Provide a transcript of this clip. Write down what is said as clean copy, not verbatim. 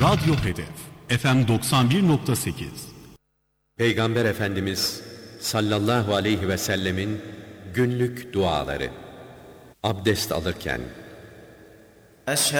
Radyo Hedef FM 91.8. Peygamber Efendimiz sallallahu aleyhi ve sellemin günlük duaları. Abdest alırken